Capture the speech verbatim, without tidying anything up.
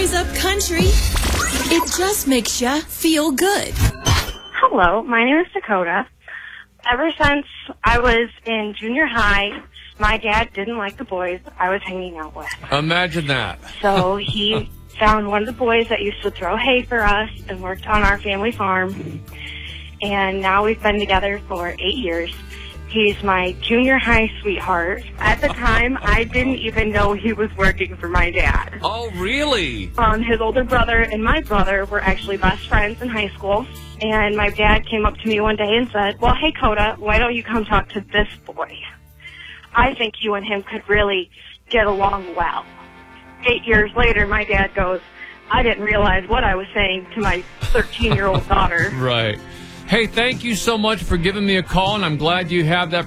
Rise Up Country. It just makes you feel good. Hello, my name is Dakota. Ever since I was in junior high, my dad didn't like the boys I was hanging out with. Imagine that. So he found one of the boys that used to throw hay for us and worked on our family farm. And now we've been together for eight years. He's my junior high sweetheart. At the time, I didn't even know he was working for my dad. Oh, really? Um, his older brother and my brother were actually best friends in high school. And my dad came up to me one day and said, well, hey, Coda, why don't you come talk to this boy? I think you and him could really get along well. Eight years later, my dad goes, I didn't realize what I was saying to my thirteen-year-old daughter. Right. Hey, thank you so much for giving me a call, and I'm glad you have that